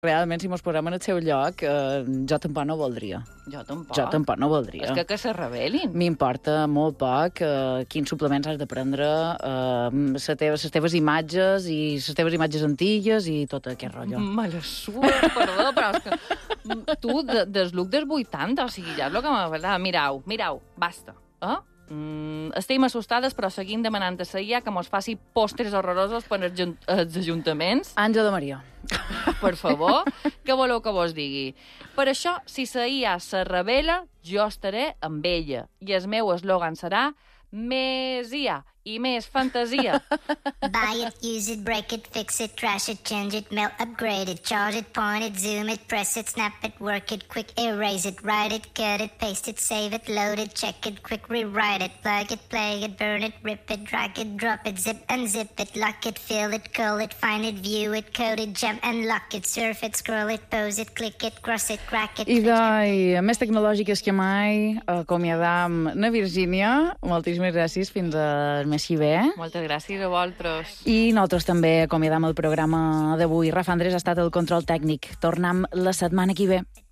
Realment, si mos posem en el seu lloc, jo tampoc no voldria. Jo tampoc. Jo tampoc no voldria. És que se rebel·lin. M'importa molt poc quins suplements has de prendre, les teves imatges i les teves imatges antigues i tot aquest rotllo. Me la sua, perdó, però és que tu, des look dels 80, o sigui, ja és el que m'agrada. Mirau, basta. Estem assustades, però seguim demanant a la IA que mos faci postres horrorosos per als ajuntaments. Àngel de Maria. Per favor, què voleu que vos digui? Per això, si la IA se revela, jo estaré amb ella. I el meu eslògan serà més IA i més fantasia. Buy it, use it, break it, fix it, trash it, change it, melt, upgrade it, charge it, point it, zoom it, press it, snap it, work it, quick erase it, write it, cut it, paste it, save it, load it, check it, quick rewrite it, plug it, play it, burn it, rip it, drag it, drop it, zip and zip it, lock it, fill it, curl it, find it, view it, code it, jump and lock it, surf it, scroll it, pose it, click it, cross it, crack it. I més tecnològiques que mai, acomiadam na Virgínia. Moltíssimes gràcies, fins al mes que ve. Moltes gràcies a vosaltres. I nosaltres també acomiadam el programa d'avui. Rafa Andrés ha estat el control tècnic. Tornem la setmana que ve.